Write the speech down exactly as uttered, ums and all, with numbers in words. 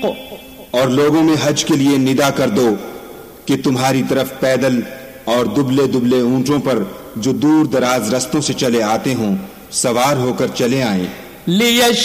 और लोगों में हज के लिए निदा कर दो कि तुम्हारी तरफ पैदल और दुबले दुबले ऊंटों पर जो दूर दराज रस्तों से चले आते हों सवार होकर चले आएं।